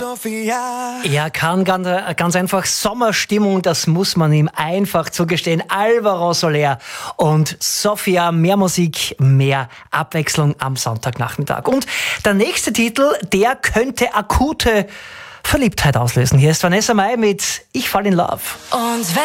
Er kann ganz einfach Sommerstimmung, das muss man ihm einfach zugestehen. Alvaro Soler und Sophia, mehr Musik, mehr Abwechslung am Sonntagnachmittag. Und der nächste Titel, der könnte akute Verliebtheit auslösen. Hier ist Vanessa Mai mit Ich fall in Love. Und